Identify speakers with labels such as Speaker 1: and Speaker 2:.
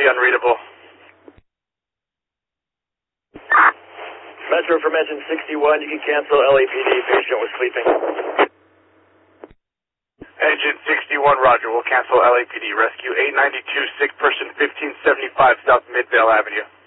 Speaker 1: currently unreadable.
Speaker 2: Metro from engine 61, you can cancel LAPD, patient was sleeping.
Speaker 1: Engine 61, roger, we'll cancel LAPD. Rescue 892, sick person 1575 South Midvale Avenue.